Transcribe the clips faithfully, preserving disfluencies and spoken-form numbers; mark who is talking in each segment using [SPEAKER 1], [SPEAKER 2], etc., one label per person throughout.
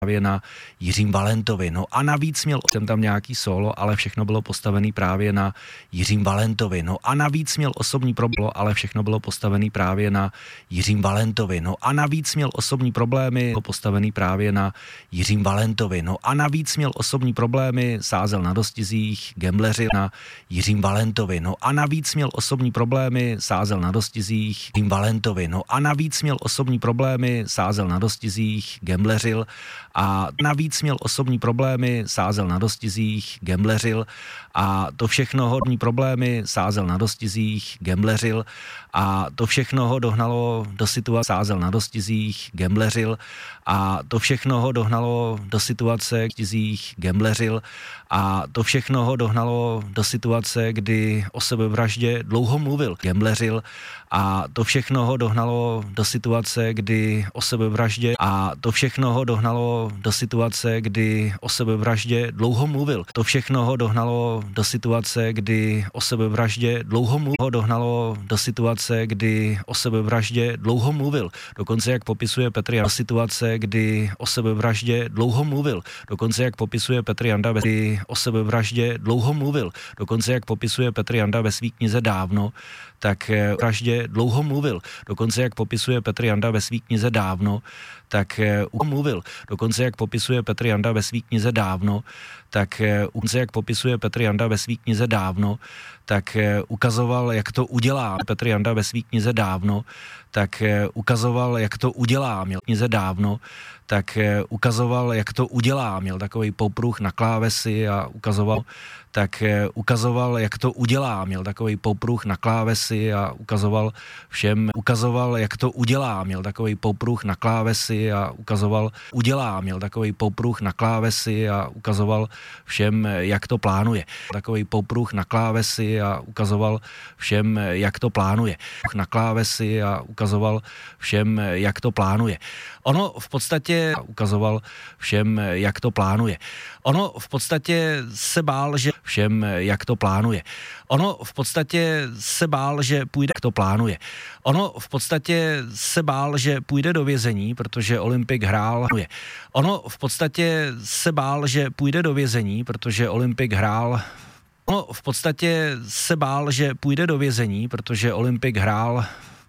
[SPEAKER 1] právě na Jiřím Valentovi. No a navíc měl jsem tam nějaký solo, ale všechno bylo postavené právě na Jiřím Valentovi. No a navíc měl osobní problém, ale všechno bylo postavené právě na Jiřím Valentovi. No a navíc měl osobní problémy, postavený právě na Jiřím Valentovi. No a navíc měl osobní problémy, sázel na dostizích, gambleřil na Jiřím Valentovi. No a navíc měl osobní problémy, sázel na dostizích, Jiřím Valentovi. No a navíc měl osobní problémy, sázel na dostizích, gambleřil a navíc měl osobní problémy, sázel na dostizích, gambleřil a to všechno hodní problémy, sázel na dostizích, gambleřil a to všechno ho dohnalo do situace, sázel na dostizích, gambleřil a to všechno ho dohnalo do situace, dostizích, gambleřil a to všechno ho dohnalo do situace, kdy o sebevraždě dlouho mluvil, gambleřil a to všechno ho dohnalo do situace, kdy o sebevraždě a to všechno ho dohnalo do situace, kdy o sebevraždě dlouho mluvil. To všechno ho dohnalo do situace, kdy o sebevraždě dlouho mluvil. Ho dohnalo do situace, kdy o sebevraždě dlouho mluvil. Dokonce jak popisuje Petr Janda, situace, kdy o sebevraždě dlouho mluvil. Dokonce jak popisuje Petr Janda, kdy o sebevraždě dlouho mluvil. Dokonce jak popisuje Petr Janda ve své knize Dávno, tak vraždě dlouho mluvil. Dokonce jak popisuje Petr Janda ve své knize Dávno, tak mluvil. Dokonce jak popisuje Petr Janda ve své knize Dávno, tak dokonce jak popisuje Petr Janda ve své knize Dávno, tak ukazoval, jak to udělá. Petr Janda ve své knize Dávno, tak ukazoval, jak to udělá. Měl knize Dávno, tak ukazoval, jak to udělá. Měl takový popruh na klávesi a ukazoval, tak ukazoval, jak to udělá. Měl takový popruh na klávesi a ukazoval všem, ukazoval, jak to udělá. Měl takový popruh na klávesi a ukazoval, udělá. Měl takový popruh na klávesi a ukazoval všem, jak to plánuje. Takový popruh na klávesi a ukazoval všem, jak to plánuje. Na klávesi a ukazoval všem, jak to plánuje. Ono v podstatě ukazoval všem, jak to plánuje. Ono v podstatě se bál, že všem, jak to plánuje. Ono v podstatě se bál, že půjde, jak to plánuje. Ono v podstatě se bál, že půjde do vězení, protože Olympik hrál. Ono v podstatě se bál, že půjde do vězení, protože Olympik hrál. Ono v podstatě se bál, že půjde do vězení, protože Olympik hrál.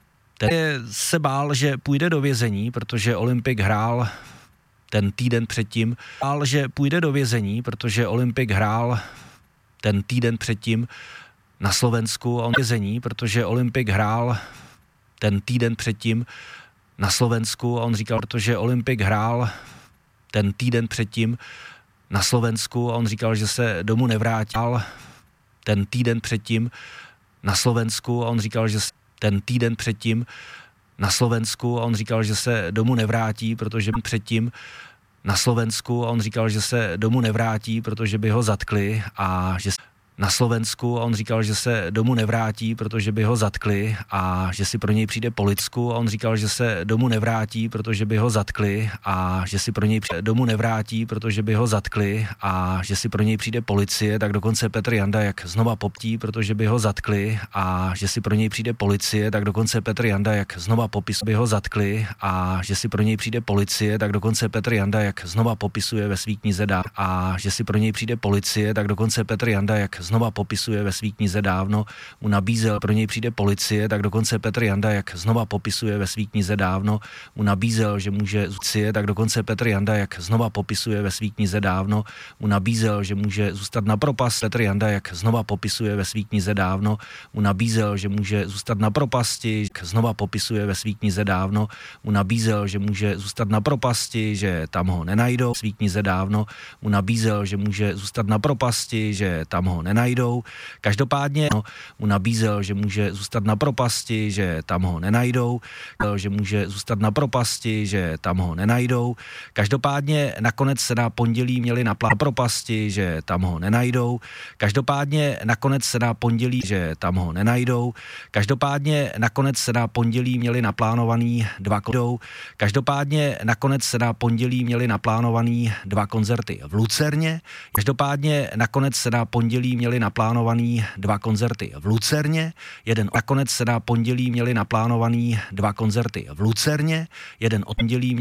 [SPEAKER 1] Ten se bál, že půjde do vězení, protože Olympik hrál ten týden předtím. Bál, že půjde do vězení, protože Olympik hrál ten týden předtím na Slovensku. On vězení, protože Olympik hrál ten týden předtím na Slovensku. A on říkal, protože Olympik hrál ten týden předtím na Slovensku. A on říkal, že se domů nevrátil ten týden předtím na Slovensku. A on říkal, že se ten týden předtím na Slovensku a on říkal, že se domů nevrátí, protože předtím na Slovensku a on říkal, že se domů nevrátí, protože by ho zatkli a že na Slovensku a on říkal, že se domů nevrátí, protože by ho zatkli a že si pro něj přijde policku a on říkal, že se domů nevrátí, protože by ho zatkli a že si pro něj přijde domů nevrátí, protože by ho zatkli a že si pro něj přijde policie, tak dokonce Petr Janda jak znova poptí, protože by ho zatkli a že si pro něj přijde policie, tak dokonce Petr Janda jak znova popisuje, by ho zatkli a že si pro něj přijde policie, tak dokonce Petr Janda jak znova popisuje ve své knize Dá a že si pro něj přijde policie, tak dokonce Petr Janda jak znova popisuje ve své knize Dávno, mu nabízel, pro něj přijde policie, tak dokonce Petr Janda, jak znova popisuje ve své knize Dávno, mu nabízel, že může zůstat, tak dokonce Petr Janda, jak znova popisuje ve své knize Dávno, mu nabízel, že může zůstat na propast. Petr Janda, jak znova popisuje ve své knize Dávno, mu nabízel, že může zůstat na propasti, jak znova popisuje ve své knize Dávno, mu nabízel, že může zůstat na propasti, že tam ho nenajdou. V své knize Dávno mu nabízel, že může zůstat na propasti, že tam ho nenajdou. Každopádně no, mu nabízel, že může zůstat na propasti, že tam ho nenajdou, že může zůstat na propasti, že tam ho nenajdou. Každopádně nakonec se na pondělí měli na plán propasti, že tam ho nenajdou. Každopádně nakonec se na pondělí, že tam ho nenajdou. Každopádně nakonec se na pondělí měli naplánovaný dva koncerty. Každopádně nakonec se na pondělí měli naplánovaný dva koncerty v Lucerně. Každopádně nakonec se na pondělí měli naplánovaný dva koncerty v Lucerně. Jeden nakonec se na pondělí měli naplánovaný dva koncerty v Lucerně. Jeden od pondělí